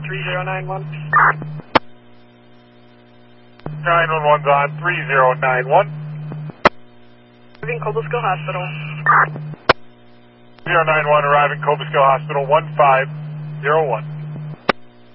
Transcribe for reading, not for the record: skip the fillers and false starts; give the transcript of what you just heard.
3091. 911's on 3091. Arriving Cobleskill Hospital. 091 arriving Cobleskill Hospital 1501.